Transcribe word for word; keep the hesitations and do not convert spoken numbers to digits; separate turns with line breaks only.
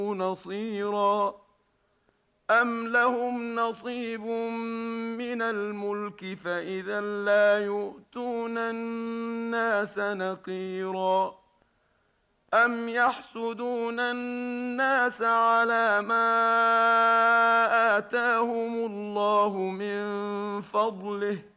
نصيرا أم لهم نصيب من الملك فإذا لا يؤتون الناس نقيرا أم يحسدون الناس على ما آتاهم الله من فضله